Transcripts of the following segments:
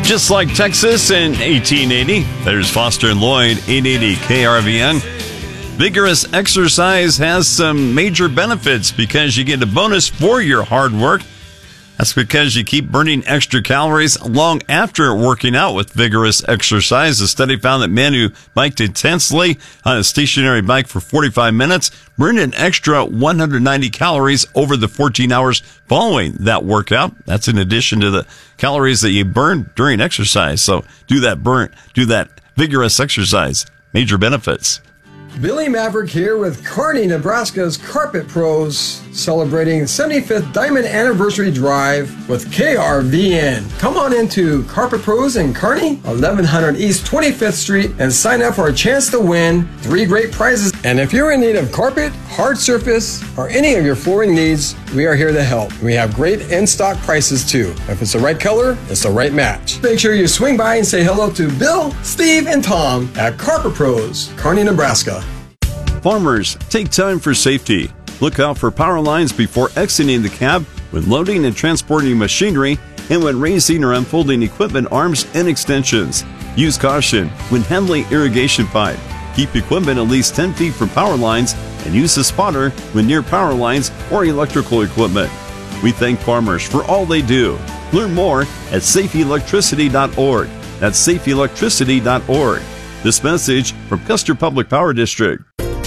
Just like Texas in 1880, there's Foster and Lloyd, 880 KRVN. Vigorous exercise has some major benefits because you get a bonus for your hard work. That's because you keep burning extra calories long after working out with vigorous exercise. A study found that men who biked intensely on a stationary bike for 45 minutes burned an extra 190 calories over the 14 hours following that workout. That's in addition to the calories that you burn during exercise. So do that vigorous exercise. Major benefits. Billy Maverick here with Kearney, Nebraska's Carpet Pros, celebrating 75th Diamond Anniversary Drive with KRVN. Come on into Carpet Pros in Kearney, 1100 East 25th Street, and sign up for a chance to win 3 great prizes. And if you're in need of carpet, hard surface, or any of your flooring needs, we are here to help. We have great in-stock prices too. If it's the right color, it's the right match. Make sure you swing by and say hello to Bill, Steve, and Tom at Carpet Pros, Kearney, Nebraska. Farmers, take time for safety. Look out for power lines before exiting the cab when loading and transporting machinery and when raising or unfolding equipment arms and extensions. Use caution when handling irrigation pipe. Keep equipment at least 10 feet from power lines and use a spotter when near power lines or electrical equipment. We thank farmers for all they do. Learn more at safeelectricity.org. That's safeelectricity.org. This message from Custer Public Power District.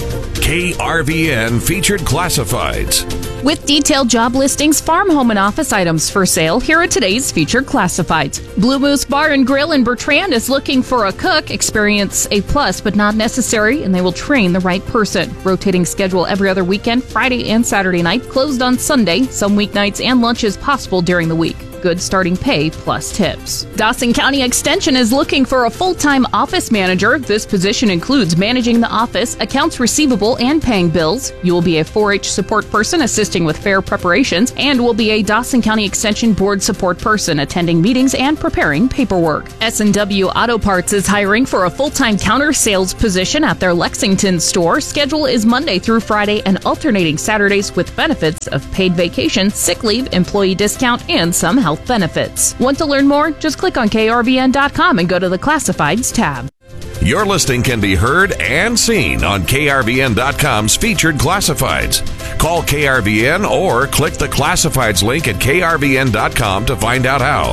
KRVN Featured Classifieds. With detailed job listings, farm, home, and office items for sale, here are today's Featured Classifieds. Blue Moose Bar and Grill in Bertrand is looking for a cook. Experience a plus, but not necessary, and they will train the right person. Rotating schedule every other weekend, Friday and Saturday night, closed on Sunday. Some weeknights and lunches possible during the week. Good starting pay plus tips. Dawson County Extension is looking for a full-time office manager. This position includes managing the office, accounts receivable, and paying bills. You will be a 4-H support person assisting with fair preparations and will be a Dawson County Extension Board support person attending meetings and preparing paperwork. S&W Auto Parts is hiring for a full-time counter sales position at their Lexington store. Schedule is Monday through Friday and alternating Saturdays with benefits of paid vacation, sick leave, employee discount, and some health benefits. Want to learn more? Just click on krvn.com and go to the Classifieds tab. Your listing can be heard and seen on krvn.com's Featured Classifieds. Call KRVN or click the Classifieds link at krvn.com to find out how.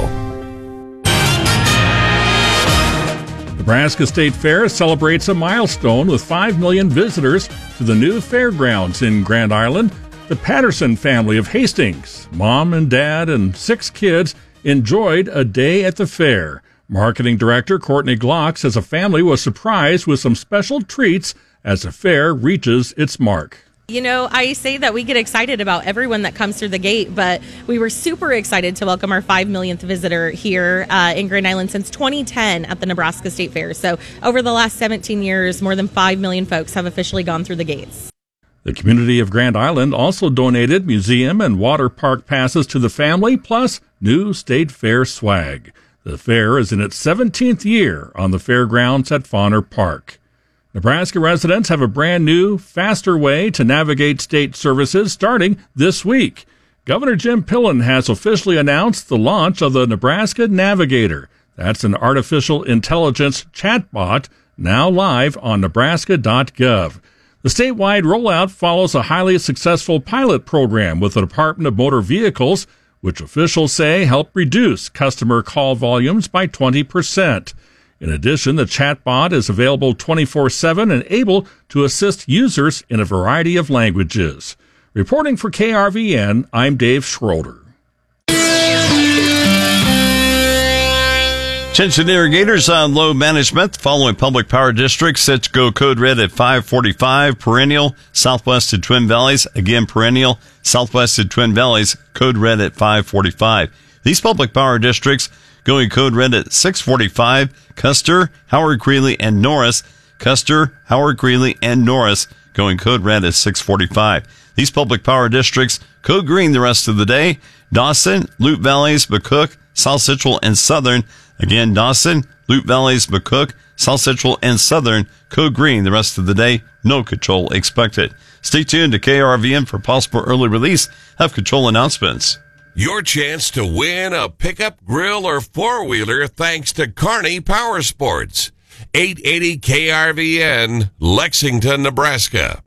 Nebraska State Fair celebrates a milestone with 5 million visitors to the new fairgrounds in Grand Island. The Patterson family of Hastings, mom and dad and 6 kids, enjoyed a day at the fair. Marketing Director Courtney Glock says a family was surprised with some special treats as the fair reaches its mark. You know, I say that we get excited about everyone that comes through the gate, but we were super excited to welcome our 5 millionth visitor here in Grand Island since 2010 at the Nebraska State Fair. So over the last 17 years, more than 5 million folks have officially gone through the gates. The community of Grand Island also donated museum and water park passes to the family, plus new State Fair swag. The fair is in its 17th year on the fairgrounds at Fauner Park. Nebraska residents have a brand new, faster way to navigate state services starting this week. Governor Jim Pillen has officially announced the launch of the Nebraska Navigator. That's an artificial intelligence chatbot now live on nebraska.gov. The statewide rollout follows a highly successful pilot program with the Department of Motor Vehicles, which officials say helped reduce customer call volumes by 20%. In addition, the chatbot is available 24/7 and able to assist users in a variety of languages. Reporting for KRVN, I'm Dave Schroeder. Attention irrigators on load management. The following public power districts set to go code red at 5:45. Perennial, Southwest and Twin Valleys. Again, Perennial, Southwest and Twin Valleys, code red at 5:45. These public power districts going code red at 6:45. Custer, Howard Greeley, and Norris. Custer, Howard Greeley, and Norris going code red at 6:45. These public power districts code green the rest of the day. Dawson, Loup Valleys, McCook, South Central, and Southern. Again, Dawson, Loup Valleys, McCook, South Central, and Southern, code green the rest of the day. No control expected. Stay tuned to KRVN for possible early release of control announcements. Your chance to win a pickup, grill, or four-wheeler thanks to Kearney Power Sports. 880 KRVN, Lexington, Nebraska.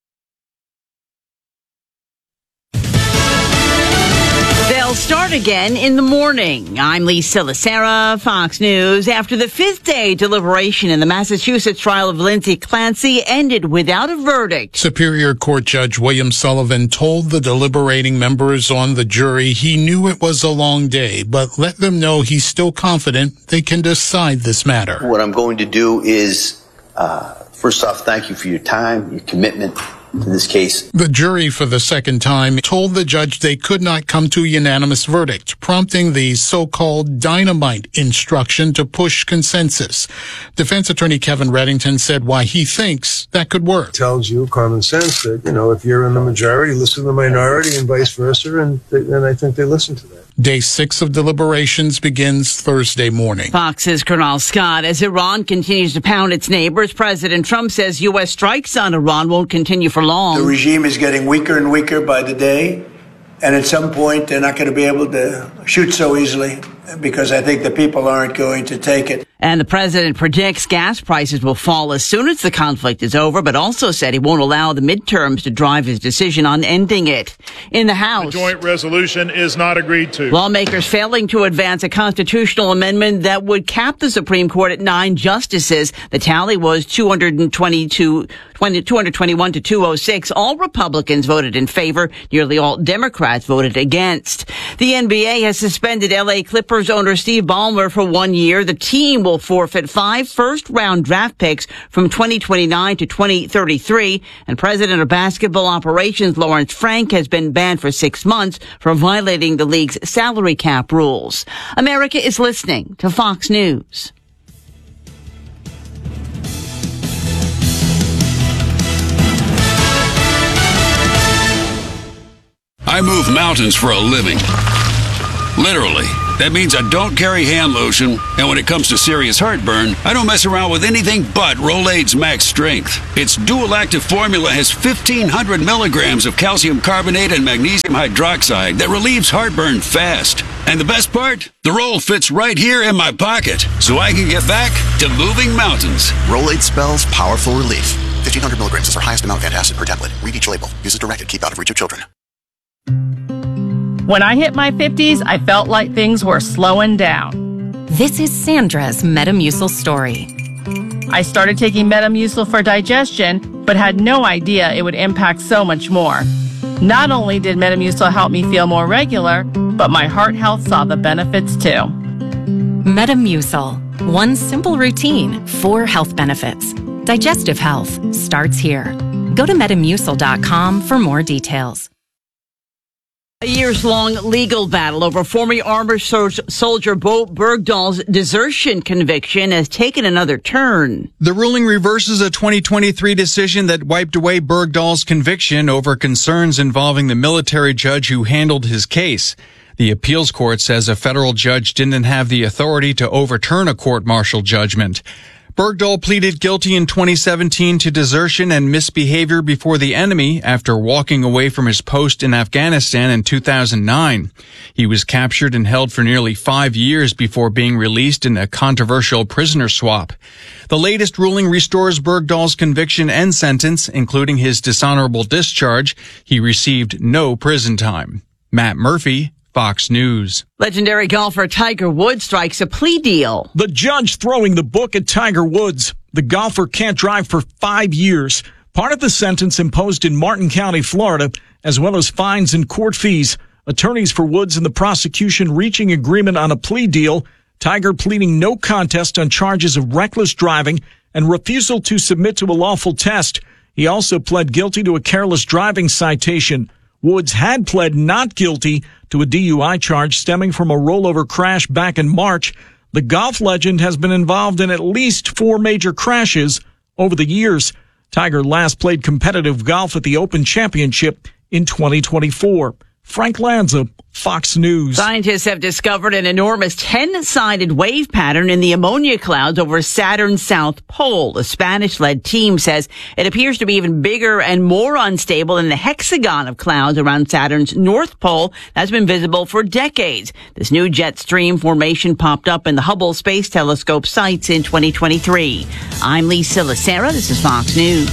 They'll start again in the morning. I'm Lisa Lacera, Fox News. After the fifth day deliberation in the Massachusetts trial of Lindsay Clancy ended without a verdict. Superior Court Judge William Sullivan told the deliberating members on the jury he knew it was a long day, but let them know he's still confident they can decide this matter. What I'm going to do is, first off, thank you for your time, your commitment to this case. The jury, for the second time, told the judge they could not come to a unanimous verdict, prompting the so-called dynamite instruction to push consensus. Defense attorney Kevin Reddington said why he thinks that could work. It tells you common sense that, if you're in the majority, listen to the minority and vice versa, and I think they listen to that. Day 6 of deliberations begins Thursday morning. Fox's Colonel Scott. As Iran continues to pound its neighbors, President Trump says U.S. strikes on Iran won't continue for long. The regime is getting weaker and weaker by the day, and at some point they're not going to be able to shoot so easily because I think the people aren't going to take it. And the president predicts gas prices will fall as soon as the conflict is over, but also said he won't allow the midterms to drive his decision on ending it. In the House, the joint resolution is not agreed to. Lawmakers failing to advance a constitutional amendment that would cap the Supreme Court at 9 justices. The tally was 221 to 206. All Republicans voted in favor. Nearly all Democrats voted against. The NBA has suspended LA Clippers owner Steve Ballmer for 1 year. The team will forfeit 5 first-round draft picks from 2029 to 2033. And President of Basketball Operations Lawrence Frank has been banned for 6 months for violating the league's salary cap rules. America is listening to Fox News. I move mountains for a living. Literally. That means I don't carry hand lotion, and when it comes to serious heartburn, I don't mess around with anything but Rolaids Max Strength. Its dual-active formula has 1,500 milligrams of calcium carbonate and magnesium hydroxide that relieves heartburn fast. And the best part? The roll fits right here in my pocket, so I can get back to moving mountains. Rolaids spells powerful relief. 1,500 milligrams is our highest amount of antacid per tablet. Read each label. Use as directed. Keep out of reach of children. When I hit my 50s, I felt like things were slowing down. This is Sandra's Metamucil story. I started taking Metamucil for digestion, but had no idea it would impact so much more. Not only did Metamucil help me feel more regular, but my heart health saw the benefits too. Metamucil. One simple routine, 4 health benefits. Digestive health starts here. Go to Metamucil.com for more details. A years-long legal battle over former armored soldier Bo Bergdahl's desertion conviction has taken another turn. The ruling reverses a 2023 decision that wiped away Bergdahl's conviction over concerns involving the military judge who handled his case. The appeals court says a federal judge didn't have the authority to overturn a court-martial judgment. Bergdahl pleaded guilty in 2017 to desertion and misbehavior before the enemy after walking away from his post in Afghanistan in 2009. He was captured and held for nearly 5 years before being released in a controversial prisoner swap. The latest ruling restores Bergdahl's conviction and sentence, including his dishonorable discharge. He received no prison time. Matt Murphy, Fox News. Legendary golfer Tiger Woods strikes a plea deal. The judge throwing the book at Tiger Woods. The golfer can't drive for 5 years. Part of the sentence imposed in Martin County, Florida, as well as fines and court fees. Attorneys for Woods and the prosecution reaching agreement on a plea deal. Tiger pleading no contest on charges of reckless driving and refusal to submit to a lawful test. He also pled guilty to a careless driving citation. Woods had pled not guilty to a DUI charge stemming from a rollover crash back in March. The golf legend has been involved in at least 4 major crashes over the years. Tiger last played competitive golf at the Open Championship in 2024. Frank Lanza, Fox News. Scientists have discovered an enormous 10-sided wave pattern in the ammonia clouds over Saturn's south pole. The Spanish-led team says it appears to be even bigger and more unstable than the hexagon of clouds around Saturn's north pole that's been visible for decades. This new jet stream formation popped up in the Hubble Space Telescope sites in 2023. I'm Lisa Lacera. This is Fox News.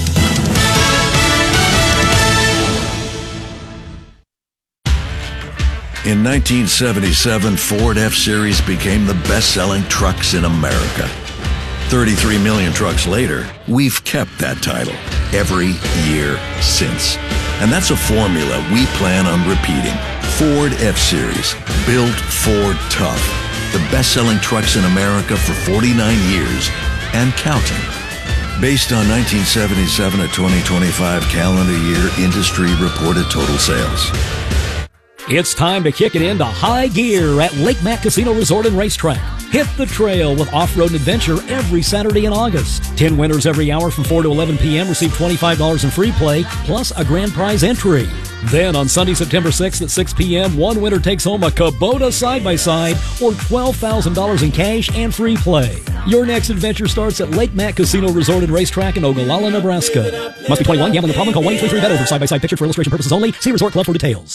In 1977, Ford F-Series became the best-selling trucks in America. 33 million trucks later, we've kept that title every year since. And that's a formula we plan on repeating. Ford F-Series, built Ford tough. The best-selling trucks in America for 49 years and counting. Based on 1977 to 2025 calendar year industry reported total sales. It's time to kick it into high gear at Lake Mac Casino Resort and Racetrack. Hit the trail with off-road adventure every Saturday in August. 10 winners every hour from 4 to 11 p.m. receive $25 in free play, plus a grand prize entry. Then on Sunday, September 6th at 6 p.m., one winner takes home a Kubota side-by-side or $12,000 in cash and free play. Your next adventure starts at Lake Mac Casino Resort and Racetrack in Ogallala, Nebraska. Must be 21. Gambling problem? Call 1-833-BET over. Side-by-side picture for illustration purposes only. See Resort Club for details.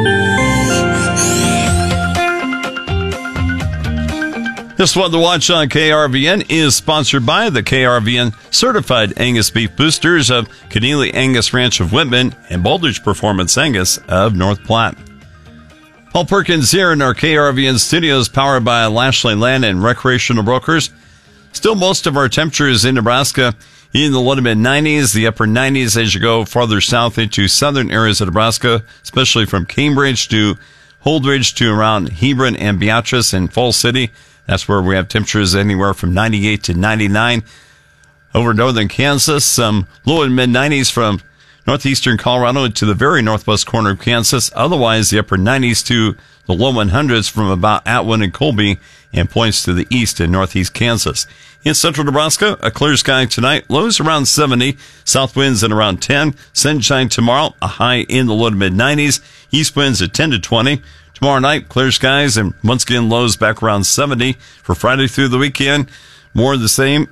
This one to watch on KRVN is sponsored by the KRVN Certified Angus Beef Boosters of Keneally Angus Ranch of Whitman and Baldrige Performance Angus of North Platte. Paul Perkins here in our KRVN studios, powered by Lashley Land and Recreational Brokers. Still most of our temperatures in Nebraska in the low to mid-90s, the upper 90s as you go farther south into southern areas of Nebraska, especially from Cambridge to Holdridge to around Hebron and Beatrice and Falls City. That's where we have temperatures anywhere from 98 to 99. Over northern Kansas, some low and mid-90s from northeastern Colorado to the very northwest corner of Kansas. Otherwise, the upper 90s to the low 100s from about Atwood and Colby and points to the east and northeast Kansas. In central Nebraska, a clear sky tonight. Lows around 70. South winds at around 10. Sunshine tomorrow, a high in the low to mid-90s. East winds at 10 to 20. Tomorrow night, clear skies and once again lows back around 70. For Friday through the weekend, more of the same.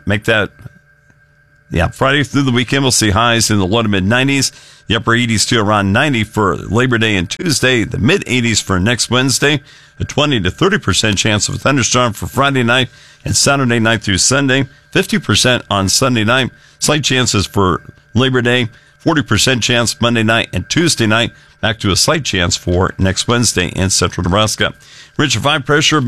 Friday through the weekend, we'll see highs in the low to mid-90s. The upper 80s to around 90 for Labor Day and Tuesday. The mid-80s for next Wednesday. A 20 to 30% chance of a thunderstorm for Friday night and Saturday night through Sunday. 50% on Sunday night. Slight chances for Labor Day. 40% chance Monday night and Tuesday night. Back to a slight chance for next Wednesday in central Nebraska. Ridge of high pressure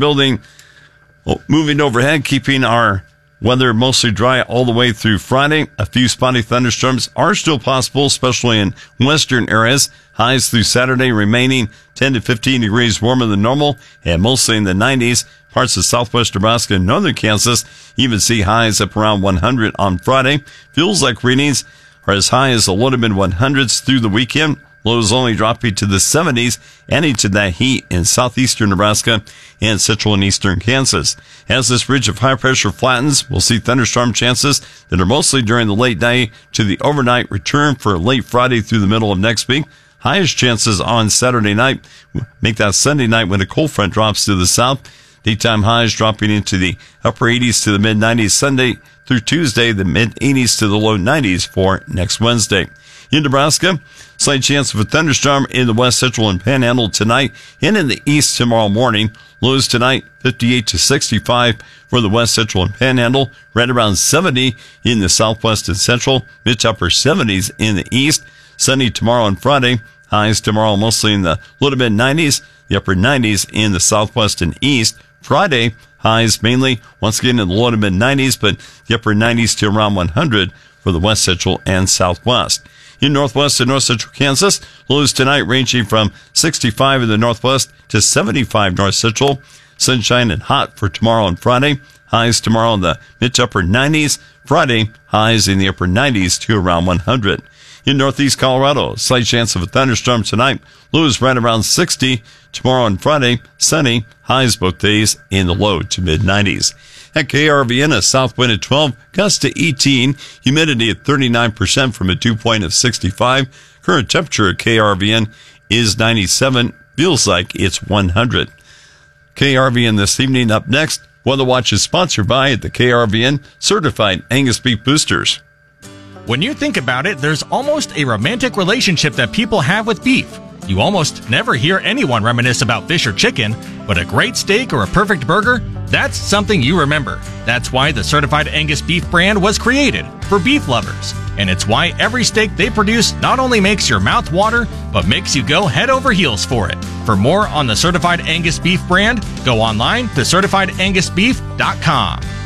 moving overhead, keeping our weather mostly dry all the way through Friday. A few spotty thunderstorms are still possible, especially in western areas. Highs through Saturday remaining 10 to 15 degrees warmer than normal and mostly in the 90s. Parts of southwest Nebraska and northern Kansas even see highs up around 100 on Friday. Feels like readings are as high as the low to mid 100s through the weekend. Lows only dropping to the 70s and into that heat in southeastern Nebraska and central and eastern Kansas. As this ridge of high pressure flattens, we'll see thunderstorm chances that are mostly during the late day to the overnight return for late Friday through the middle of next week. Highest chances on Saturday night. Make that Sunday night when a cold front drops to the south. Daytime highs dropping into the upper 80s to the mid 90s Sunday through Tuesday, the mid 80s to the low 90s for next Wednesday. In Nebraska, slight chance of a thunderstorm in the west central and panhandle tonight and in the east tomorrow morning. Lows tonight 58 to 65 for the west central and panhandle, right around 70 in the southwest and central, mid to upper 70s in the east. Sunny tomorrow and Friday. Highs tomorrow mostly in the low to mid 90s, the upper 90s in the southwest and east. Friday, highs mainly once again in the low to mid 90s, but the upper 90s to around 100 for the west central and southwest. In northwest and north central Kansas, lows tonight ranging from 65 in the northwest to 75 north central. Sunshine and hot for tomorrow and Friday. Highs tomorrow in the mid to upper 90s. Friday, highs in the upper 90s to around 100. In northeast Colorado, slight chance of a thunderstorm tonight. Lows right around 60. Tomorrow and Friday, sunny. Highs both days in the low to mid 90s. At KRVN, a south wind at 12, gust to 18, humidity at 39% from a dew point of 65. Current temperature at KRVN is 97. Feels like it's 100. KRVN this evening. Up next, Weather Watch is sponsored by the KRVN Certified Angus Beef Boosters. When you think about it, there's almost a romantic relationship that people have with beef. You almost never hear anyone reminisce about fish or chicken, but a great steak or a perfect burger, that's something you remember. That's why the Certified Angus Beef brand was created for beef lovers. And it's why every steak they produce not only makes your mouth water, but makes you go head over heels for it. For more on the Certified Angus Beef brand, go online to CertifiedAngusBeef.com.